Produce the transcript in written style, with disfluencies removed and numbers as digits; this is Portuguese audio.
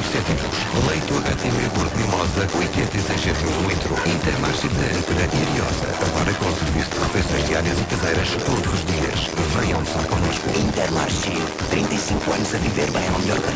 cêntimos. Leite HTM Iogurte Mimosa, 86 cêntimos o litro. Intermarché de Âncora e Ariosa. Agora com serviço de refeições diárias e caseiras todos os dias. Venham almoçar connosco. Intermarché, 35 anos a viver bem ao melhor preço.